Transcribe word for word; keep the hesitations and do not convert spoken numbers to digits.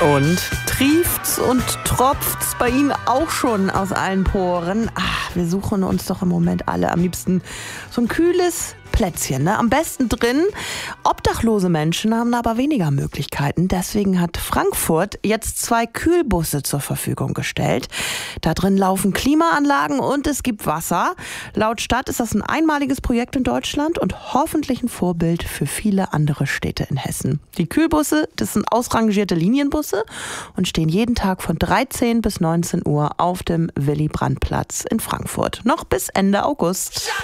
Und trieft's und tropft's bei Ihnen auch schon aus allen Poren? Ach, wir suchen uns doch im Moment alle am liebsten so ein kühles Plätzchen, ne? Am besten drin. Obdachlose Menschen haben aber weniger Möglichkeiten. Deswegen hat Frankfurt jetzt zwei Kühlbusse zur Verfügung gestellt. Da drin laufen Klimaanlagen und es gibt Wasser. Laut Stadt ist das ein einmaliges Projekt in Deutschland und hoffentlich ein Vorbild für viele andere Städte in Hessen. Die Kühlbusse, das sind ausrangierte Linienbusse und stehen jeden Tag von dreizehn bis neunzehn Uhr auf dem Willy-Brandt-Platz in Frankfurt. Noch bis Ende August.